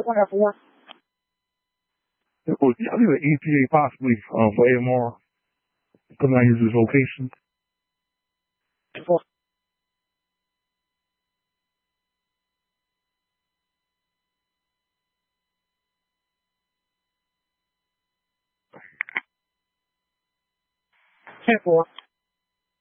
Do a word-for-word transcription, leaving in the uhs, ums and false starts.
one F four. Well, I think the E T A possibly uh, for A M R. Because I use his location. ten four.